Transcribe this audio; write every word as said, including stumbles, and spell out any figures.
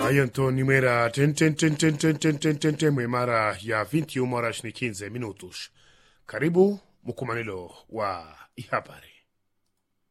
Ayanto numera ten ten ten ten ten ten ten ten ten mwemara ya vinte e uma horas ni quinze minutos. Karibu mukumanilo wa ihabari.